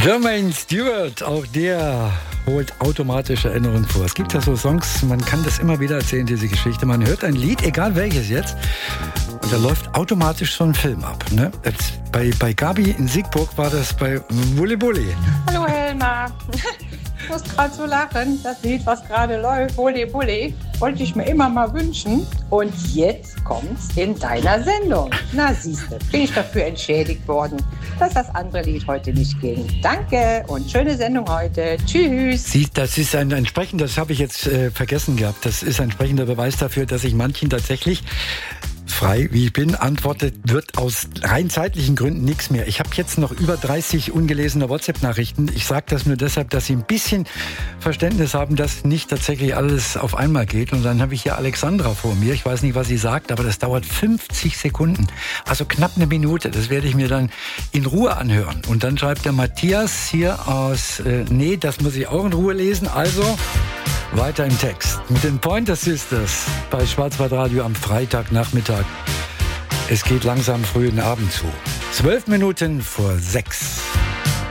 Jermaine Stewart, auch der holt automatisch Erinnerungen vor. Es gibt ja so Songs, man kann das immer wieder erzählen, diese Geschichte. Man hört ein Lied, egal welches jetzt, und da läuft automatisch so ein Film ab. Ne? Bei Gabi in Siegburg war das bei Bulli Bulli. Hallo Helma. Ich muss gerade so lachen. Das Lied, was gerade läuft, Bulli Bulli, wollte ich mir immer mal wünschen. Und jetzt kommt's in deiner Sendung. Na siehste, bin ich dafür entschädigt worden, dass das andere Lied heute nicht ging. Danke und schöne Sendung heute. Tschüss. Das ist ein entsprechender, das habe ich jetzt vergessen gehabt, das ist ein entsprechender Beweis dafür, dass ich manchen tatsächlich frei, wie ich bin, antwortet wird aus rein zeitlichen Gründen nichts mehr. Ich habe jetzt noch über 30 ungelesene WhatsApp-Nachrichten. Ich sage das nur deshalb, dass Sie ein bisschen Verständnis haben, dass nicht tatsächlich alles auf einmal geht. Und dann habe ich hier Alexandra vor mir. Ich weiß nicht, was sie sagt, aber das dauert 50 Sekunden. Also knapp eine Minute. Das werde ich mir dann in Ruhe anhören. Und dann schreibt der Matthias hier aus, nee, das muss ich auch in Ruhe lesen. Also weiter im Text. Mit den Pointer Sisters bei Schwarzwaldradio am Freitagnachmittag. Es geht langsam frühen Abend zu. 12 Minuten vor 6.